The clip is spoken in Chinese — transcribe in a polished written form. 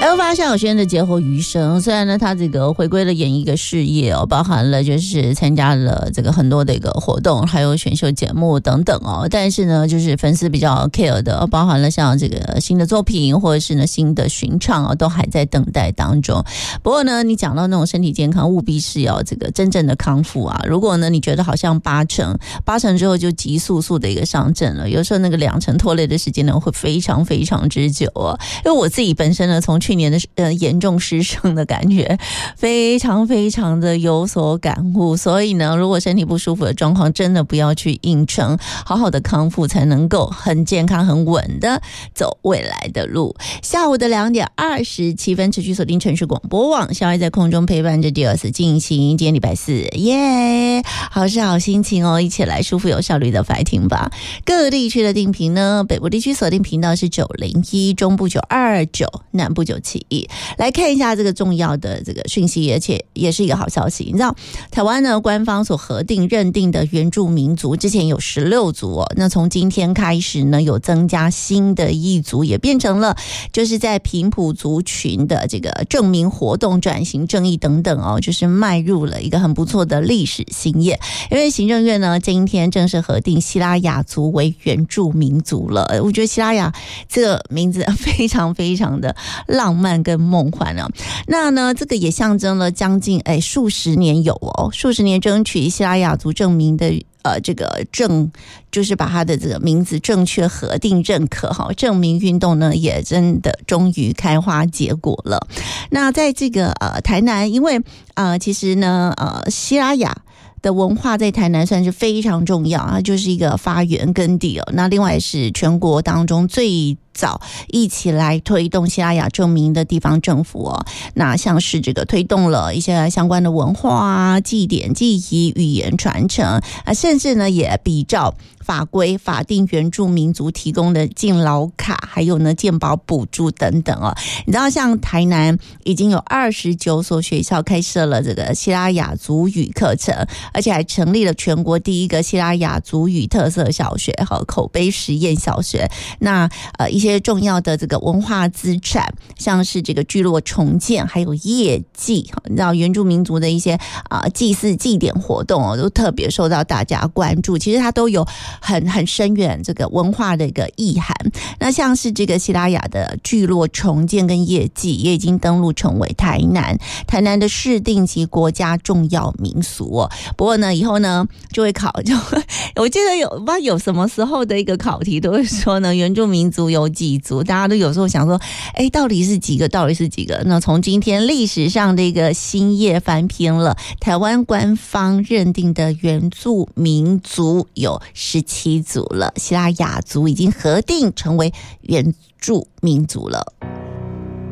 Elva 夏小轩的劫后余生，虽然呢他这个回归了演艺的事业哦，包含了就是参加了这个很多的一个活动，还有选秀节目等等哦，但是呢就是粉丝比较 care 的，包含了像这个新的作品或者是呢新的巡唱哦，都还在等待当中。不过呢你讲到那种身体健康，务必是要这个真正的康复啊。如果呢你觉得好像八成之后就急速的一个上阵了，有时候那个2成拖累的时间呢会非常非常之久哦。因为我自己本身呢从去年的严重失声的感觉非常非常的有所感悟，所以呢如果身体不舒服的状况真的不要去硬撑，好好的康复才能够很健康很稳的走未来的路。下午的2点27分持续锁定城市广播网，小爱在空中陪伴着第2次进行，今天礼拜4耶，好事好心情哦，一起来舒服有效率的fighting吧。各地区的定频呢，北部地区锁定频道是901，中部929，南部971。来看一下这个重要的这个讯息，而且也是一个好消息。你知道台湾呢官方所核定认定的原住民族之前有16族哦，那从今天开始呢有增加新的1族，也变成了就是在平埔族群的这个证明活动、转型正义等等哦，就是迈入了一个很不错的历史新页。因为行政院呢今天正式核定西拉雅族为原住民族了。我觉得西拉雅这个名字非常非常的浪漫跟梦幻啊。那呢这个也象征了将近数十年争取西拉雅族证明的这个就是把他的这个名字正确核定认可哈，证明运动呢也真的终于开花结果了。那在这个台南，因为其实呢西拉雅的文化在台南算是非常重要，它就是一个发源根地哦。那另外是全国当中最早一起来推动西拉雅证明的地方政府哦，那像是这个推动了一些相关的文化啊、祭典、记忆、语言传承甚至呢也比照法规法定原住民族提供的敬老卡，还有呢健保补助等等哦。你知道像台南已经有29所学校开设了这个西拉雅族语课程，而且还成立了全国第一个西拉雅族语特色小学和口碑实验小学。那一些重要的这个文化资产，像是这个聚落重建，还有业祭，你知道原住民族的一些祭祀祭典活动哦，都特别受到大家关注。其实它都有很深远这个文化的一个意涵。那像是这个西拉雅的聚落重建跟业祭，也已经登录成为台南的市定及国家重要民俗哦。不过呢，以后呢就会考，我记得不知道有什么时候的一个考题都会说呢，原住民族有几族，大家都有时候想说，到底是几个？那从今天历史上的一个新页翻篇了，台湾官方认定的原住民族有17族了，西拉雅族已经核定成为原住民族了。